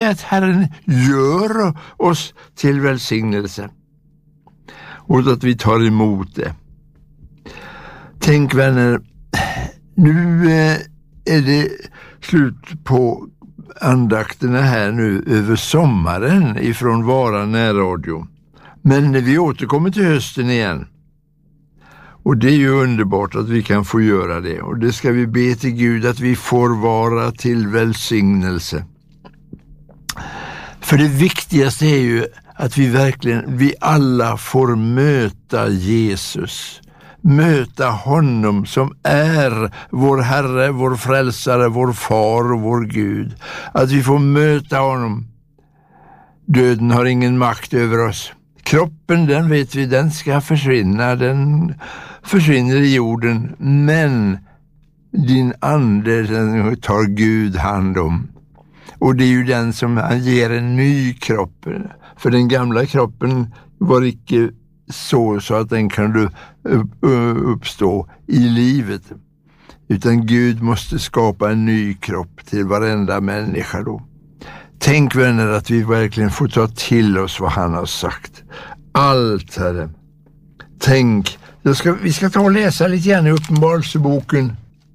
är att Herren gör oss till välsignelse och att vi tar emot det. Tänk vänner, nu är det slut på andakterna här nu över sommaren ifrån Vara närradio. Men vi återkommer till hösten igen. Och det är ju underbart att vi kan få göra det. Och det ska vi be till Gud att vi får vara till välsignelse. För det viktigaste är ju att vi alla får möta Jesus. Möta honom som är vår Herre, vår frälsare, vår far och vår Gud. Att vi får möta honom. Döden har ingen makt över oss. Kroppen, den vet vi, den ska försvinna. Den försvinner i jorden. Men din ande, den tar Gud hand om. Och det är ju den som ger en ny kropp. För den gamla kroppen var icke så att den kan uppstå i livet. Utan Gud måste skapa en ny kropp till varenda människa då. Tänk vänner att vi verkligen får ta till oss vad han har sagt. Allt, Herre. Tänk, vi ska ta och läsa lite grann i Uppenbarelseboken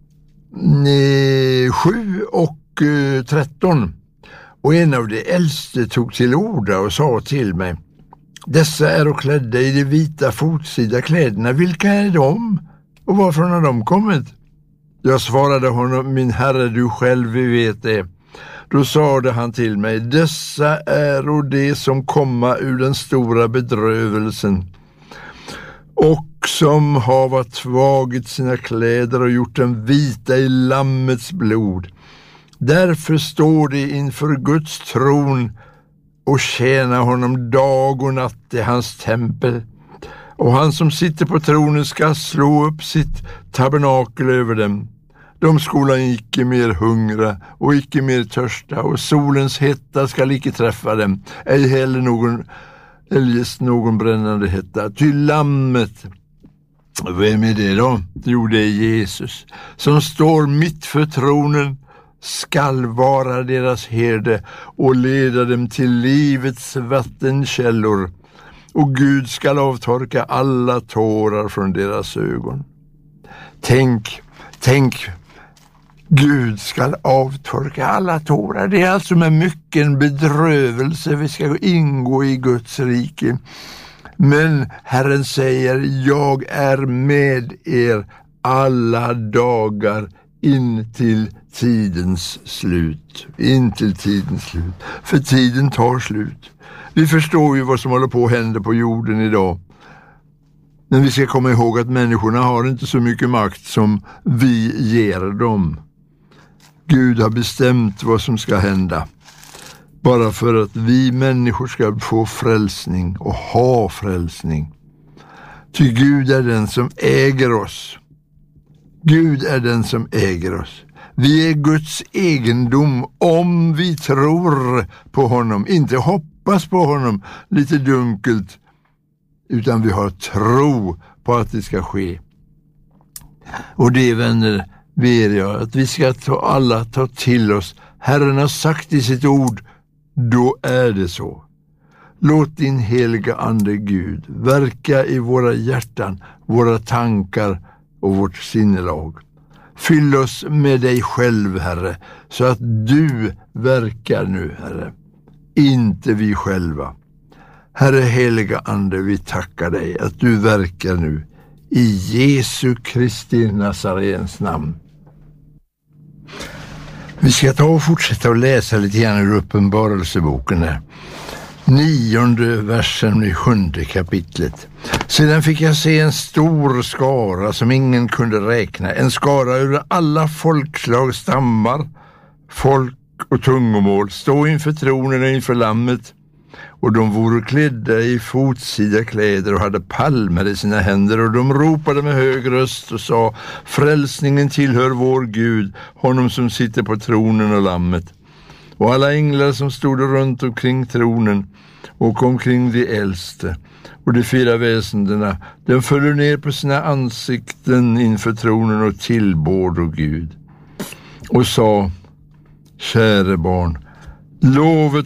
7 och 13. Och en av de äldste tog till orda och sa till mig: dessa är och klädda i de vita fotsida kläderna. Vilka är de? Och varifrån har de kommit? Jag svarade honom: min Herre, du själv vet det. Då sade han till mig: dessa är och det som komma ur den stora bedrövelsen och som har tvagit sina kläder och gjort dem vita i Lammets blod. Därför står de inför Guds tron och tjänar honom dag och natt i hans tempel. Och han som sitter på tronen ska slå upp sitt tabernakel över dem. De skola icke mer hungra och icke mer törsta, och solens hetta skall icke träffa dem, ej heller eljest någon brännande hetta. Ty Lammet, vem är det då? Jo, det är Jesus, som står mitt för tronen, skall vara deras herde och leda dem till livets vattenkällor, och Gud skall avtorka alla tårar från deras ögon. Tänk, Gud skall avtorka alla tårar. Det är alltså med mycket bedrövelse vi ska ingå i Guds rike. Men Herren säger: jag är med er alla dagar in till tidens slut. För tiden tar slut. Vi förstår ju vad som håller på att hända på jorden idag. Men vi ska komma ihåg att människorna har inte så mycket makt som vi ger dem. Gud har bestämt vad som ska hända. Bara för att vi människor ska få frälsning och ha frälsning. Ty Gud är den som äger oss. Gud är den som äger oss. Vi är Guds egendom om vi tror på honom. Inte hoppas på honom lite dunkelt, utan vi har tro på att det ska ske. Och det, vänner, ber jag att vi ska alla ta till oss. Herren har sagt i sitt ord, då är det så. Låt din heliga ande Gud verka i våra hjärtan, våra tankar och vårt sinnelag. Fyll oss med dig själv, Herre, så att du verkar nu, Herre. Inte vi själva. Herre heliga ande, vi tackar dig att du verkar nu. I Jesu Kristi Nazarens namn. Vi ska ta och fortsätta att läsa lite grann ur Uppenbarelseboken här. 9:e versen i 7:e kapitlet. Sedan fick jag se en stor skara som ingen kunde räkna. En skara ur alla folkslag, stammar, folk och tungomål. Stå inför tronen och inför Lammet. Och de vore klädda i fotsida kläder och hade palmer i sina händer. Och de ropade med hög röst och sa: frälsningen tillhör vår Gud, honom som sitter på tronen och Lammet. Och alla änglar som stod runt omkring tronen och omkring de äldste och de 4 väsendena, de föll ner på sina ansikten inför tronen och tillbad Gud och sa: käre barn, lovet